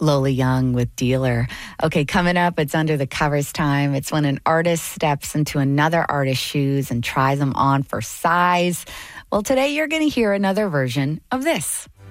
Lola Young with Dealer. Okay, coming up, it's Under the Covers time. It's when an artist steps into another artist's shoes and tries them on for size. Well, today you're going to hear another version of this.